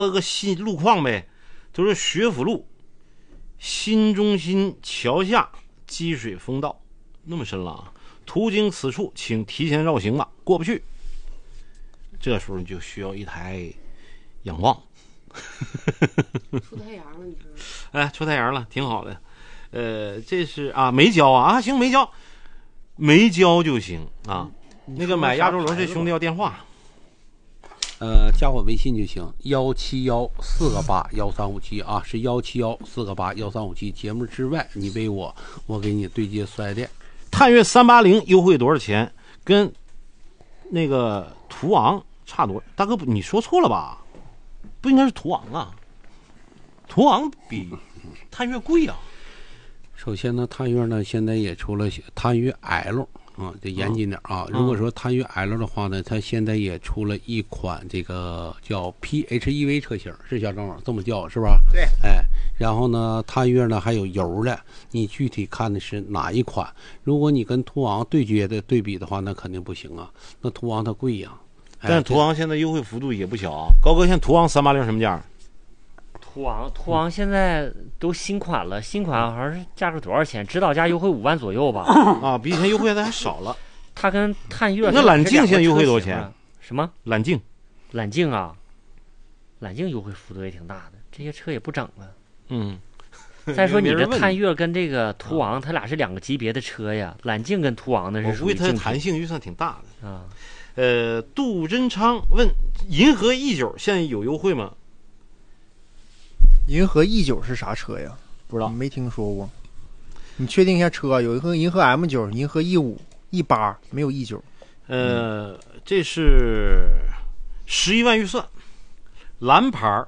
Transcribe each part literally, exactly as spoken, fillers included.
个新路况呗，都是学府路新中心桥下积水封道，那么深了啊！途经此处，请提前绕行吧，过不去。这时候你就需要一台仰望。 出太阳了，你说？ 哎，出太阳了，挺好的。呃，这是啊，没交啊，啊行，没交，没交就行啊。那个买亚洲轮这兄弟要电话。 呃，加我微信就行，幺七幺四个八幺三五七啊，是幺七幺四个八幺三五七。节目之外，你微我，我给你对接四 S 店。 探岳三八零优惠多少钱？跟那个途昂差多？大哥，你说错了吧？不应该是途昂啊？途昂比探岳贵啊。 首先呢，探岳呢现在也出了探岳 L。啊，得严谨点啊！如果说探岳 L 的话呢，它现在也出了一款这个叫 P H E V 车型，是小郑这么叫是吧？ 对， 哎，然后呢，探岳呢还有油的，你具体看的是哪一款？如果你跟途昂对决的对比的话，那肯定不行啊，那途昂它贵呀。 哎、但途昂现在优惠幅度也不小啊。高哥，现在途昂三八零什么价？ 途昂，途昂现在都新款了，新款好像是价格多少钱？指导价优惠五万左右吧？ 啊，比以前优惠的还少了。 它跟探岳那揽境现在优惠多少钱？ 什么？ 揽境， 揽境啊，揽境优惠幅度也挺大的，这些车也不整了。 嗯。 再说你的探岳跟这个途昂，它俩是两个级别的车呀。揽境跟途昂的是属于我估计它的弹性预算挺大的啊。 呃，杜真昌问：银河 E 九现在有优惠吗？ 银河 E 九是啥车呀？ 不知道， 没听说过。你确定一下车？有一个银河 M 九、银河 E 五、E 八，没有 E 九。 呃，这是十一万预算，蓝牌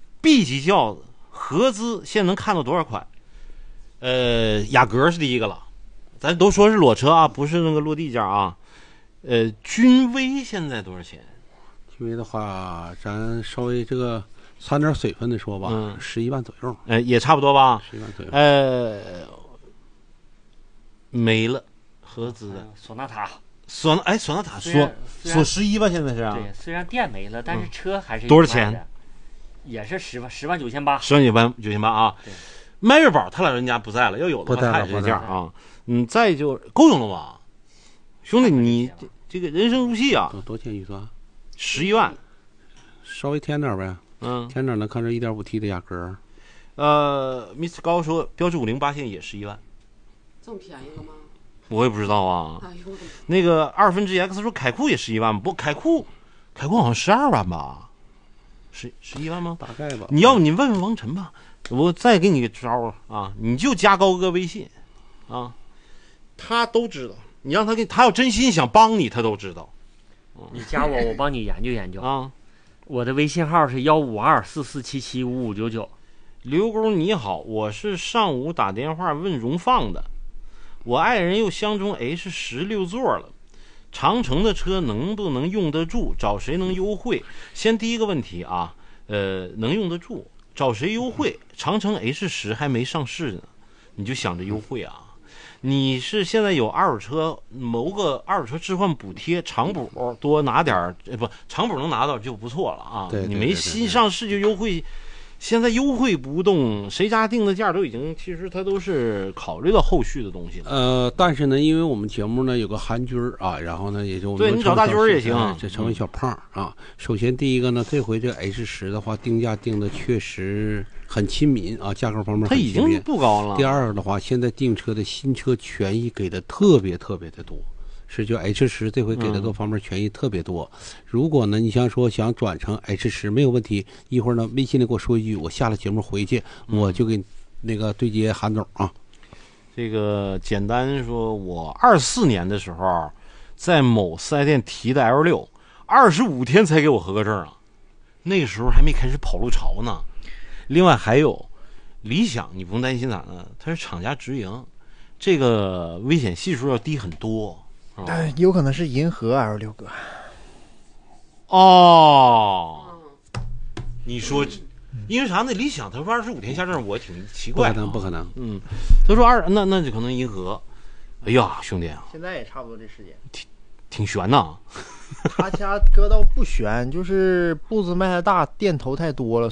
B 级轿子，合资现在能看到多少款？呃，雅阁是第一个了，咱都说是裸车啊，不是那个落地价啊。呃，君威现在多少钱？ 君威的话，咱稍微这个。掺点水分的说吧，嗯，十一万左右， 呃，也差不多吧， 十一万左右。 呃，没了，合资的索纳塔， 索哎，索纳塔说说十一万，现在是啊。 对，虽然店没了，但是车还是、 嗯、多少钱？ 也是十万，十万九千八， 十万九万九千八啊。 对， 迈锐宝他老人家不在了，要有的话他也是这价啊。嗯，再就够用了吧，兄弟，你这个人生如戏啊。 多少钱预算？ 十一万， 稍微添点呗。 嗯， 前哪能看这 一点五 T 的雅阁？ 呃 ，Mister 高说标致五零八现在也十一万， 这么便宜了吗？ 我也不知道啊。 哎呦， 那个二分之 X 说凯酷也十一万，不，凯酷，凯酷好像十二万吧？十十一万吗？ 大概吧。 你要不你问问王晨吧，我再给你个招啊，你就加高哥微信啊，他都知道。你让他给他要真心想帮你，他都知道。 嗯、你加我，我帮你研究研究啊。 我的微信号是幺五二四四七七五五九九。 刘工你好，我是上午打电话问荣放的，我爱人又相中 H 十六座了，长城的车能不能用得住？找谁能优惠？先第一个问题啊，呃，能用得住，找谁优惠？长城 H 十还没上市呢，你就想着优惠啊？你是现在有二手车某个二手车置换补贴，长补多拿点，不，长补能拿到就不错了啊。 对对对对对， 你没新上市就优惠。现在优惠不动，谁家定的价都已经，其实它都是考虑到后续的东西了。 呃，但是呢，因为我们节目呢有个韩军啊，然后呢也就我们对你找大军也行， 这成为小胖啊。首先第一个呢，这回这 H 十的话定价定的确实很亲民啊，价格方面它已经不高了。 第二个的话，现在订车的新车权益给的特别特别的多。是就 H 十这回给的各方面权益特别多，嗯、如果呢你想说想转成 H 十没有问题，一会儿呢微信里给我说一句，我下了节目回去、嗯、我就给那个对接韩总啊。 这个简单说，我二四年的时候在某四 S 店提的 L 六，二十五天才给我合格证啊，那个时候还没开始跑路潮呢。另外还有理想，你不用担心咋呢？它是厂家直营，这个危险系数要低很多。 哎、嗯，有可能是银河 L 六哥。 哦，你说，因为啥呢？理想他说二十五天下证，我挺奇怪、啊， 不可能，不可能。 嗯，他说二，那那就可能银河。哎呀，兄弟啊， 现在也差不多这时间。 挺挺悬呐。 他家搁倒不悬，就是步子迈太大，电头太多了，